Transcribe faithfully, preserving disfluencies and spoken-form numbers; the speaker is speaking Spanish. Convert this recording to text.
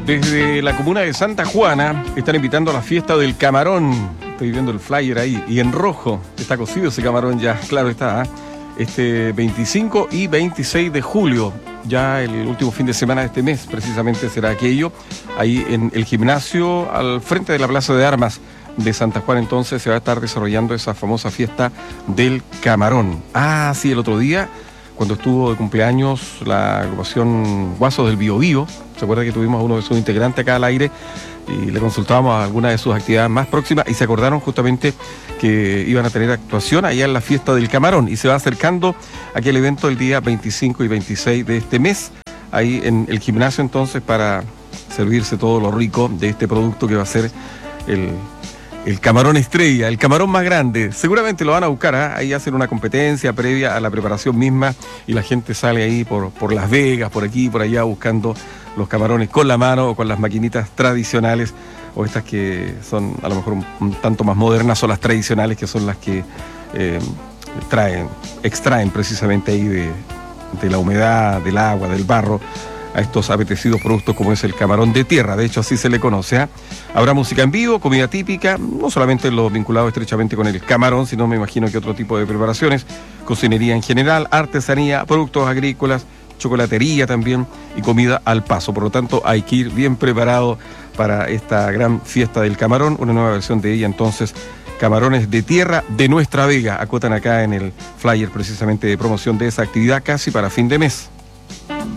Desde la comuna de Santa Juana están invitando a la fiesta del camarón. Estoy viendo el flyer ahí. Y en rojo está cocido ese camarón ya. Claro está. ¿eh? Este veinticinco y veintiséis de julio. Ya el último fin de semana de este mes precisamente será aquello. Ahí en el gimnasio al frente de la Plaza de Armas de Santa Juana entonces se va a estar desarrollando esa famosa fiesta del camarón. Ah, sí, el otro día cuando estuvo de cumpleaños la agrupación Guasos del Biobío, se acuerda que tuvimos a uno de sus integrantes acá al aire y le consultábamos algunas de sus actividades más próximas y se acordaron justamente que iban a tener actuación allá en la fiesta del camarón y se va acercando aquel evento el día veinticinco y veintiséis de este mes, ahí en el gimnasio entonces para servirse todo lo rico de este producto que va a ser el... El camarón estrella, el camarón más grande. Seguramente lo van a buscar, ¿eh? Ahí hacen una competencia previa a la preparación misma y la gente sale ahí por, por Las Vegas, por aquí, por allá, buscando los camarones con la mano o con las maquinitas tradicionales o estas que son a lo mejor un, un tanto más modernas o las tradicionales que son las que eh, traen, extraen precisamente ahí de, de la humedad, del agua, del barro, a estos apetecidos productos como es el camarón de tierra, de hecho así se le conoce. ¿eh? Habrá música en vivo, comida típica, no solamente lo vinculado estrechamente con el camarón, sino me imagino que otro tipo de preparaciones, cocinería en general, artesanía, productos agrícolas, chocolatería también y comida al paso. Por lo tanto hay que ir bien preparado para esta gran fiesta del camarón, una nueva versión de ella entonces, camarones de tierra de Nuestra Vega, acotan acá en el flyer precisamente de promoción de esa actividad casi para fin de mes.